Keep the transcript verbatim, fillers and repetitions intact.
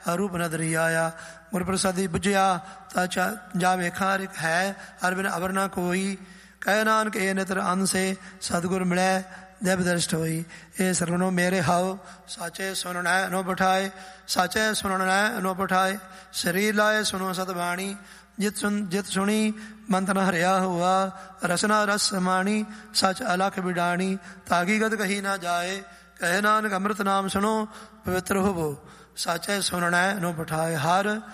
ਰੂਪ ਨਦਰੀ ਆਇਆ। ਗੁਰ ਪ੍ਰਸਾਦੀ ਬੁਝਿਆ ਤਾ ਚਾ ਜਾ ਵੇਖਾਂ ਰਿਕ ਹੈ, ਹਰ ਬਿਨ ਅਵਰ ਨਾ ਕੋਈ। ਕਹਿ ਨਾਨਕ ਇਹ ਨਿਤਰ ਅੰਸੇ, ਸਤਿਗੁਰ ਮਿਲੈ ਦੇਵ ਦਰਸ਼ਟ ਹੋਈ। ਇਹ ਸਰਵਣੋ ਮੇਰੇ ਹਾਉ, ਸਾਚੇ ਸੁਣਨੈ ਨੋ ਬਿਠਾਏ। ਸਾਚੇ ਸੁਣਨੈ ਨੋ ਬਿਠਾਏ, ਸਰੀਰ ਲਾਏ ਸੁਣੋ ਸਤਬਾਣੀ। ਜਿਤ ਸੁਣ ਜਿਤ ਸੁਣੀ ਮੰਤ ਨ ਹਰਿਆ ਹੋਆ, ਰਸਨਾ ਰਸ ਸਮਾਣੀ। ਸਚ ਅਲਖ ਬਿਡਾਣੀ, ਤਾਗੀ ਗਦ ਕਹੀ ਨਾ ਜਾਏ। ਕਹਿ ਨਾਨਕ ਅੰਮ੍ਰਿਤ ਨਾਮ ਸੁਣੋ, ਪਵਿੱਤਰ ਹੋਵੋ। ਸਾਚੇ ਸੁਣਨੈ ਨੋ ਬਿਠਾਏ। ਹਰ